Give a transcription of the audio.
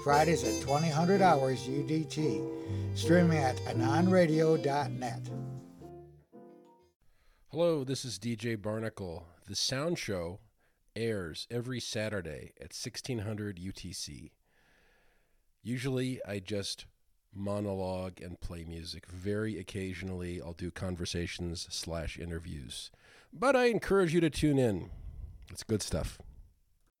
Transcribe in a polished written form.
Fridays at 2000 hours UDT. Streaming at anonradio.net. Hello, this is DJ Barnacle. The Sound Show airs every Saturday at 1600 UTC. Usually I just monologue and play music. Very occasionally I'll do conversations/interviews. But I encourage you to tune in. It's good stuff.